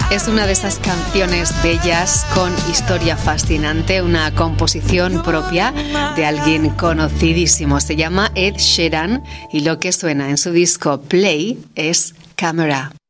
Es una de esas canciones bellas con historia fascinante, una composición propia de alguien conocidísimo. Se llama Ed Sheeran y lo que suena en su disco Play es Camera.